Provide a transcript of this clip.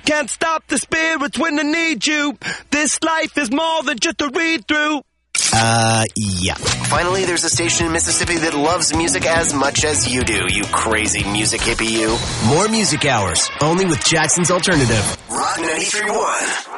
Can't stop the spirits when they need you. This life is more than just a read-through. Yeah. Finally, there's a station in Mississippi that loves music as much as you do, you crazy music hippie you. More Music Hours, only with Jackson's Alternative. Rock 93.1.